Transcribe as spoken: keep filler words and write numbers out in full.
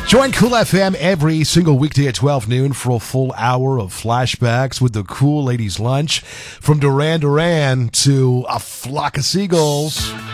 Join Cool F M every single weekday at twelve noon for a full hour of flashbacks with the Cool Ladies Lunch. From Duran Duran to A Flock of Seagulls.